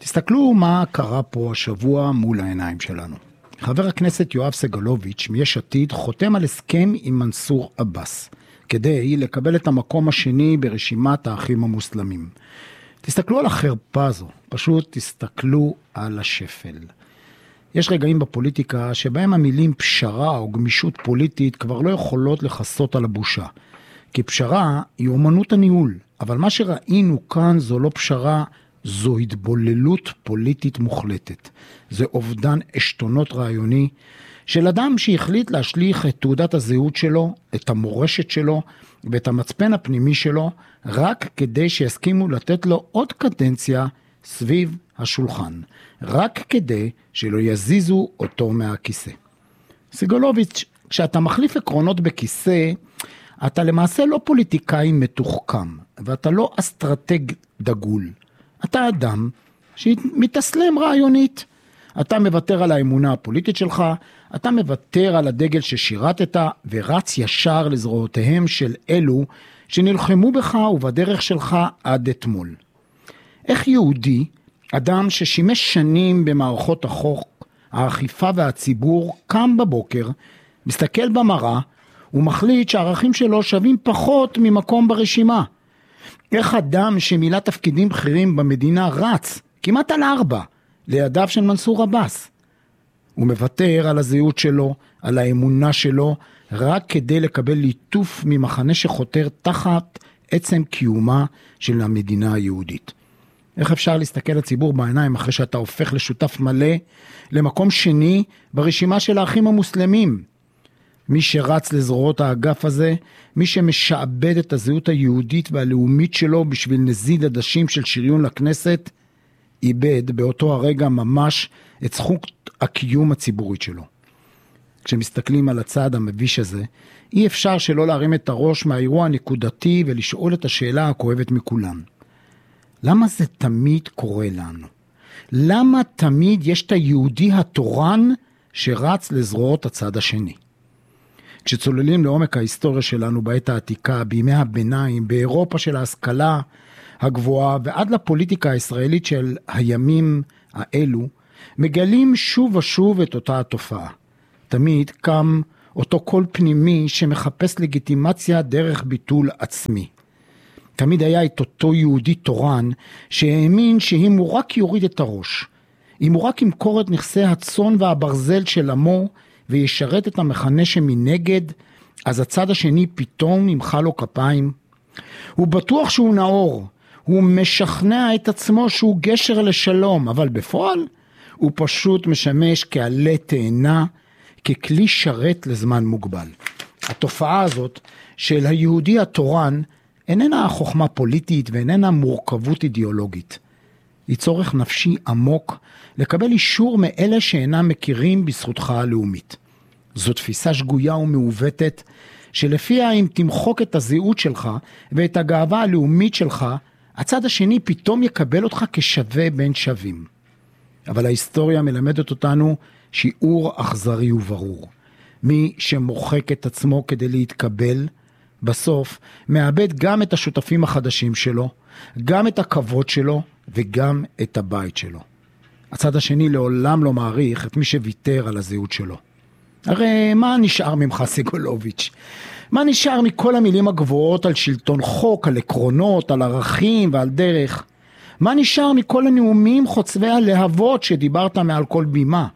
תסתכלו מה קרה פה השבוע מול העיניים שלנו. חבר הכנסת יואב סגלוביץ' מיש עתיד חותם על הסכם עם מנסור עבאס, כדי לקבל את המקום השני ברשימת האחים המוסלמים. תסתכלו על החרפה הזו, פשוט תסתכלו על השפל. יש רגעים בפוליטיקה שבהם המילים פשרה או גמישות פוליטית כבר לא יכולות לחסות על הבושה. כי פשרה היא אומנות הניהול, אבל מה שראינו כאן זו לא פשרה, זו התבוללות פוליטית מוחלטת. זה אובדן עשתונות רעיוני של אדם שהחליט להשליך את תעודת הזהות שלו, את המורשת שלו ואת המצפן הפנימי שלו, רק כדי שיסכימו לתת לו עוד קדנציה סביב השולחן. רק כדי שלא יזיזו אותו מהכיסא. סגלוביץ', כשאתה מחליף עקרונות בכיסא, אתה למעשה לא פוליטיקאי מתוחכם, ואתה לא אסטרטג דגול. אתה אדם שמתאסלם רעיונית. אתה מוותר על האמונה הפוליטית שלך, אתה מוותר על הדגל ששירתת, ורץ ישר לזרועותיהם של אלו שנלחמו בך ובדרך שלך עד אתמול. איך יהודי, אדם ששימש שנים במערכות החוק, האכיפה והציבור, קם בבוקר, מסתכל במראה, ומחליט שהערכים שלו שווים פחות ממקום ברשימה? איך אדם שמילא תפקידים בכירים במדינה רץ, כמעט על 4, לידיו של מנסור עבאס? הוא מוותר על הזהות שלו, על האמונה שלו, רק כדי לקבל ליטוף ממחנה שחותר תחת עצם קיומה של המדינה היהודית. איך אפשר להסתכל לציבור בעיניים אחרי שאתה הופך לשותף מלא למקום שני ברשימה של האחים המוסלמים? מי שרץ לזרועות האגף הזה, מי שמשעבד את הזהות היהודית והלאומית שלו בשביל נזיד עדשים של שריון לכנסת, איבד באותו הרגע ממש את זכות הקיום הציבורית שלו. כשמסתכלים על הצעד המביש הזה, אי אפשר שלא להרים את הראש מהאירוע הנקודתי ולשאול את השאלה הכואבת מכולם. למה זה תמיד קורה לנו? למה תמיד יש את היהודי התורן שרץ לזרועות הצד השני? כשצוללים לעומק ההיסטוריה שלנו בעת העתיקה, בימי הביניים, באירופה של ההשכלה הגבוהה ועד לפוליטיקה הישראלית של הימים האלו, מגלים שוב ושוב את אותה התופעה. תמיד קם אותו קול פנימי שמחפש לגיטימציה דרך ביטול עצמי. תמיד היה את אותו יהודי תורן שהאמין שאם הוא רק יוריד את הראש, אם הוא רק ימכור את נכסי הצאן והברזל של עמו וישרת את המחנה שמנגד, אז הצד השני פתאום ימחא לו כפיים. הוא בטוח שהוא נאור, הוא משכנע את עצמו שהוא גשר לשלום, אבל בפועל הוא פשוט משמש כעלה תאנה, ככלי שרת לזמן מוגבל. התופעה הזאת של היהודי התורן איננה חוכמה פוליטית ואיננה מורכבות אידיאולוגית. היא צורך נפשי עמוק לקבל אישור מאלה שאינם מכירים בזכותך הלאומית. זו תפיסה שגויה ומעוותת, שלפיה אם תמחוק את הזהות שלך ואת הגאווה הלאומית שלך, הצד השני פתאום יקבל אותך כשווה בין שווים. אבל ההיסטוריה מלמדת אותנו שיעור אכזרי וברור. מי שמוחק את עצמו כדי להתקבל, בסוף מאבד גם את השותפים החדשים שלו, גם את הכבוד שלו וגם את הבית שלו. הצד השני לעולם לא מעריך את מי שוויתר על הזהות שלו. הרי מה נשאר ממך סגלוביץ'? מה נשאר מכל המילים הגבוהות על שלטון חוק, על עקרונות, על ערכים ועל דרך? מה נשאר מכל הנאומים חוצבי הלהבות שדיברת מעל כל בימה?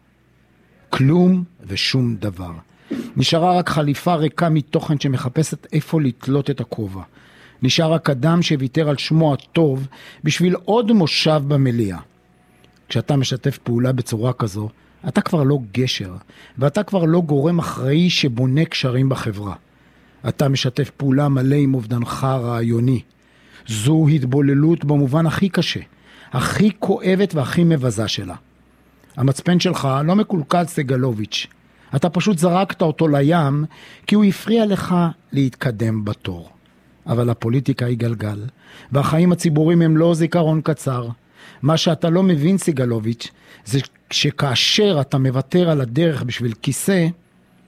כלום ושום דבר. נשארה רק חליפה ריקה מתוכן שמחפשת איפה לתלות את הכובע. נשאר רק אדם שוויתר על שמו הטוב בשביל עוד מושב במליאה. כשאתה משתף פעולה בצורה כזו, אתה כבר לא גשר, ואתה כבר לא גורם אחראי שבונה קשרים בחברה. אתה משתף פעולה מלא עם אובדנך רעיוני. זו התבוללות במובן הכי קשה, הכי כואבת והכי מבזה שלה. המצפן שלך לא מקולקל סגלוביץ'. אתה פשוט זרקת אותו לים, כי הוא הפריע לך להתקדם בתור. אבל הפוליטיקה היא גלגל, והחיים הציבוריים הם לא זיכרון קצר. מה שאתה לא מבין סגלוביץ' זה שכאשר אתה מוותר על הדרך בשביל כיסא,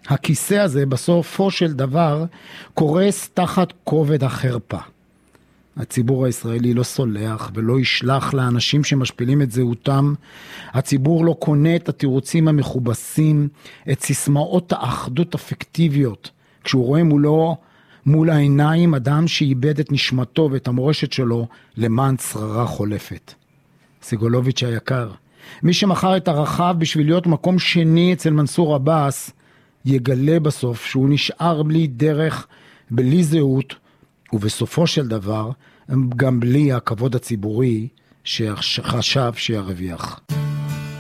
הכיסא הזה בסופו של דבר קורס תחת כובד החרפה. הציבור הישראלי לא סולח ולא ישלח לאנשים שמשפילים את זהותם. הציבור לא קונה את התירוצים המכובסים, את סיסמאות האחדות הפיקטיביות, כשהוא רואה מול העיניים אדם שאיבד את נשמתו ואת המורשת שלו למען שררה חולפת. סגלוביץ' היקר, מי שמכר את הרחב בשביל להיות מקום שני אצל מנסור עבאס, יגלה בסוף שהוא נשאר בלי דרך, בלי זהות, ובסופו של דבר גם בלי הכבוד הציבורי שחשב שירוויח.